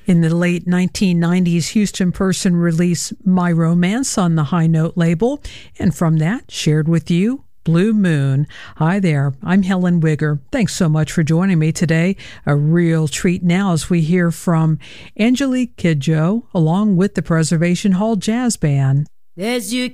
In the late 1990s, Houston Person released My Romance on the High Note label, and from that, shared with you Blue Moon. Hi there, I'm Helen Wigger. Thanks so much for joining me today. A real treat now as we hear from Angelique Kidjo along with the Preservation Hall Jazz Band. There's you